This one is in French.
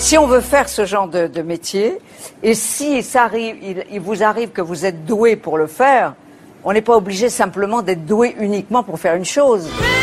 Si on veut faire ce genre de métier, et si ça arrive, il vous arrive que vous êtes doué pour le faire, on n'est pas obligé simplement d'être doué uniquement pour faire une chose.